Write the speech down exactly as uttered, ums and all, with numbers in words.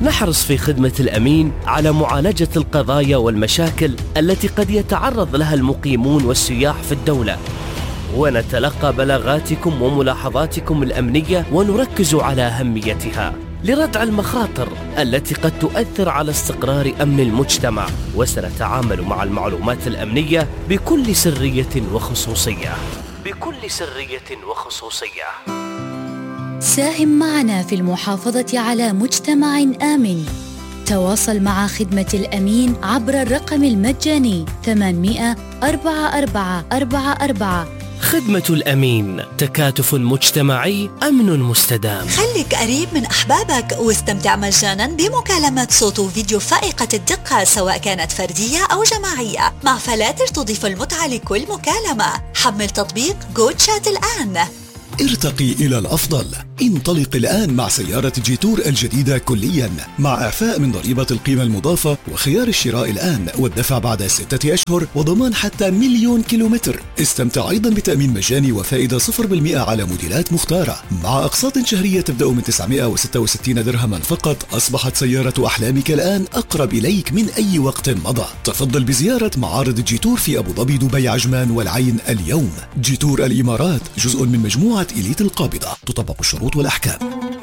نحرص في خدمة الأمين على معالجة القضايا والمشاكل التي قد يتعرض لها المقيمون والسياح في الدولة، ونتلقى بلاغاتكم وملاحظاتكم الأمنية ونركز على أهميتها لردع المخاطر التي قد تؤثر على استقرار أمن المجتمع، وسنتعامل مع المعلومات الأمنية بكل سرية وخصوصية بكل سرية وخصوصية. ساهم معنا في المحافظة على مجتمع آمن. تواصل مع خدمة الأمين عبر الرقم المجاني ثمانمئة أربعة أربعة أربعة أربعة. خدمة الأمين، تكاتف مجتمعي، أمن مستدام. خليك قريب من أحبابك واستمتع مجانا بمكالمة صوت وفيديو فائقة الدقة، سواء كانت فردية أو جماعية، مع فلاتر تضيف المتعة لكل مكالمة. حمل تطبيق جو تشات الآن. ارتقي إلى الأفضل. انطلق الآن مع سيارة جيتور الجديدة كلياً، مع إعفاء من ضريبة القيمة المضافة وخيار الشراء الآن والدفع بعد ستة أشهر وضمان حتى مليون كيلومتر. استمتع أيضاً بتأمين مجاني وفائدة صفر بالمئة على موديلات مختارة، مع أقساط شهرية تبدأ من تسعمئة وستة وستين درهما فقط. أصبحت سيارة أحلامك الآن أقرب إليك من أي وقت مضى. تفضل بزيارة معارض جيتور في أبو ظبي، دبي، عجمان والعين اليوم. جيتور الإمارات جزء من مجموعة إليت القابضة، تطبق الشروط والأحكام.